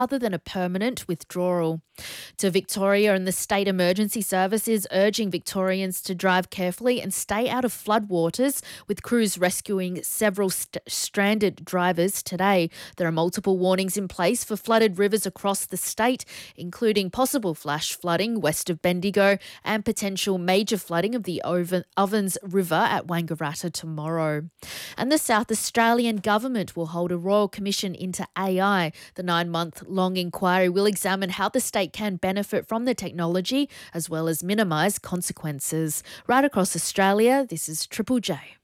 rather than a permanent withdrawal. To Victoria, and the State Emergency Service is urging Victorians to drive carefully and stay out of floodwaters, with crews rescuing several stranded drivers today. There are multiple warnings in place for flooded rivers across the state, including possible flash flooding west of Bendigo and potential major flooding of the Ovens River at Wangaratta tomorrow. And the South Australian Government will hold a Royal Commission into AI. The 9-month-long inquiry will examine how the state can benefit from the technology as well as minimise consequences. Right across Australia, this is Triple J.